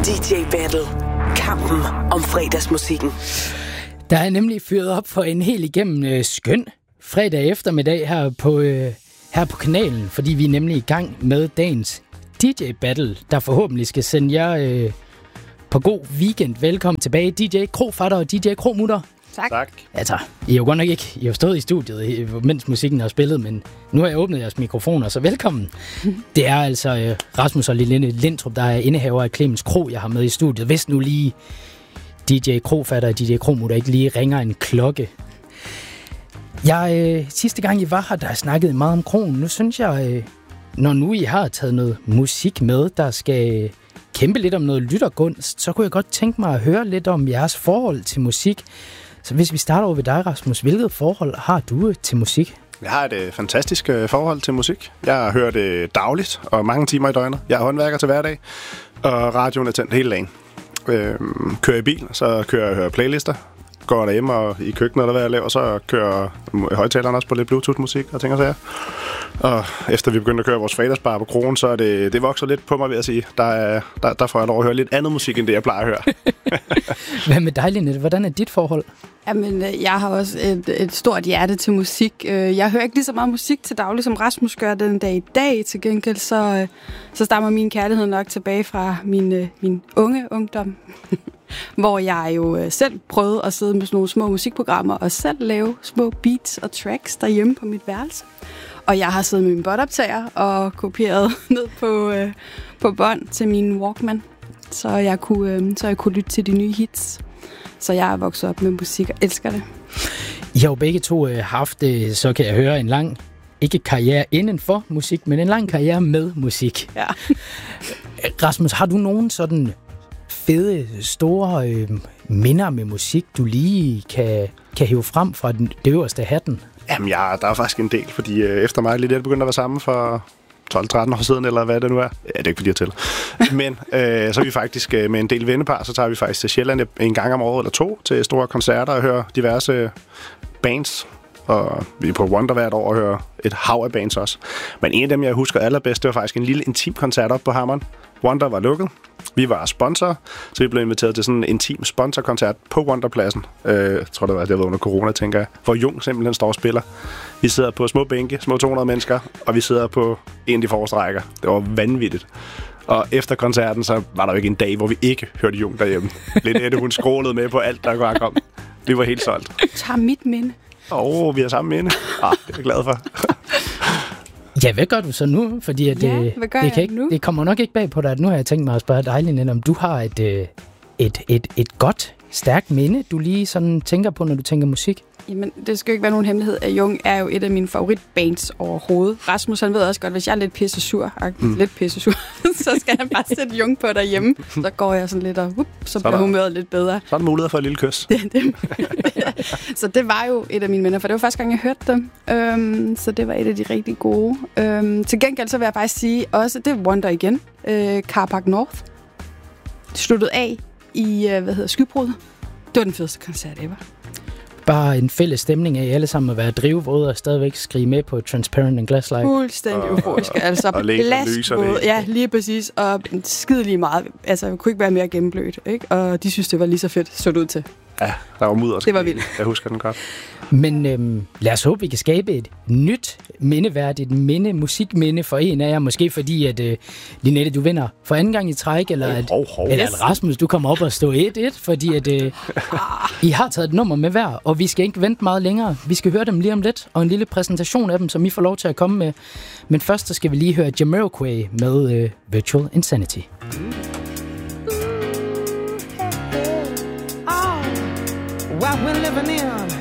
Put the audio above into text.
DJ Battle. Kampen om fredagsmusikken. Der er nemlig fyret op for en helt igennem skøn fredag eftermiddag her på kanalen, fordi vi er nemlig i gang med dagens DJ Battle, der forhåbentlig skal sende jer på god weekend. Velkommen tilbage, DJ Krofatter og DJ Kromutter. Tak. Altså, I er jo godt nok ikke, I har stået i studiet, mens musikken har spillet, men nu har jeg åbnet jeres mikrofoner, så velkommen. Det er altså Rasmus og Lille Lindtrup, der er indehaver af Clemens Kro, jeg har med i studiet. Hvis nu lige DJ Krofatter og DJ Kromutter ikke lige ringer en klokke. Sidste gang I var her, der snakkede meget om kroen. Nu synes jeg, når nu I har taget noget musik med, der skal kæmpe lidt om noget lyttergunst, så kunne jeg godt tænke mig at høre lidt om jeres forhold til musik. Så hvis vi starter over ved dig, Rasmus, hvilket forhold har du til musik? Jeg har et fantastisk forhold til musik. Jeg hører det dagligt og mange timer i døgnet. Jeg er håndværker til hverdag, og radioen er tændt hele dagen. Kører i bil, så kører jeg og hører playlister. Går derhjemme og i køkkenet eller hvad jeg laver, så kører højtaleren også på lidt Bluetooth-musik og ting og sager. Og efter vi begyndte at køre vores fredagsbar på kronen, så er det vokser lidt på mig, ved at sige. Der får jeg lov at høre lidt andet musik, end det jeg plejer at høre. Hvad med dig, Linette? Hvordan er dit forhold? Jamen, jeg har også et stort hjerte til musik. Jeg hører ikke lige så meget musik til daglig, som Rasmus gør den dag i dag. Til gengæld så stammer min kærlighed nok tilbage fra min unge ungdom. Hvor jeg jo selv prøvede at sidde med sådan nogle små musikprogrammer og selv lave små beats og tracks derhjemme på mit værelse. Og jeg har siddet med min båndoptager og kopieret ned på bånd til min Walkman, så jeg kunne lytte til de nye hits. Så jeg er vokset op med musik og elsker det. I har jo begge to haft, så kan jeg høre, en lang, ikke karriere inden for musik, men en lang karriere med musik. Ja. Rasmus, har du nogen sådan fede, store minder med musik, du lige kan hive frem fra det øverste hatten? Jamen, der er faktisk en del, fordi efter mig lidt begyndte at være sammen for 12-13 år siden, eller hvad det nu er. Ja, det er ikke fordi jeg til. Men så er vi faktisk med en del vennepar, så tager vi faktisk til Sjælland en gang om året eller to til store koncerter og hører diverse bands. Og vi er på Wonder hvert år og hører et hav af bands også. Men en af dem, jeg husker allerbedst, det var faktisk en lille intim koncert op på Hammeren. Wonder var lukket. Vi var sponsor, så vi blev inviteret til sådan en intim sponsorkoncert på Wonderpladsen. Jeg tror, det var under corona, tænker jeg. Hvor Jung simpelthen står og spiller. Vi sidder på små bænke, små 200 mennesker, og vi sidder på en af de forreste rækker. Det var vanvittigt. Og efter koncerten, så var der jo ikke en dag, hvor vi ikke hørte Jung derhjemme. Linette, hun skrålede med på alt, der kom. Vi var helt solgt. Tag mit minde. Vi har samme minde. Det er jeg glad for. Ja, hvad gør du så nu? Fordi at, det kommer nok ikke bag på dig, at nu har jeg tænkt mig at spørge dig, Linette, om du har et godt, stærkt minde, du lige sådan tænker på, når du tænker musik? Jamen, det skal jo ikke være nogen hemmelighed, at Jung er jo et af mine favoritbands overhovedet. Rasmus, han ved også godt, hvis jeg er lidt pissesur, så skal han bare sætte Jung på derhjemme. Så går jeg sådan lidt, og så bliver humøret lidt bedre. Så er der mulighed for et lille kys. Så det var jo et af mine minder, for det var første gang, jeg hørte dem. Så det var et af de rigtig gode. Til gengæld så vil jeg faktisk sige også, det er Wonder igen. Carpark North. Sluttet af i, Skybrud. Det var den fedeste koncert ever. Bare en fælles stemning af alle sammen at være drivvåde og stadigvæk skrige med på Transparent and Glass Like. Fuldstændig euforiske. Altså glasvåde. Ja, lige præcis. Og skide lige meget. Altså, jeg kunne ikke være mere gennemblødt, ikke? Og de synes, det var lige så fedt, så det ud til. Ja, der var mudder. Det var vildt. Jeg husker den godt. Men lad os håbe, vi kan skabe et nyt mindeværdigt musikminde for en af jer. Måske fordi, at Linette, du vinder for anden gang i træk, eller at Rasmus, du kommer op og stå 1-1, fordi at I har taget et nummer med hver, og vi skal ikke vente meget længere. Vi skal høre dem lige om lidt, og en lille præsentation af dem, som I får lov til at komme med. Men først så skal vi lige høre Jamiroquai med Virtual Insanity. What we're living in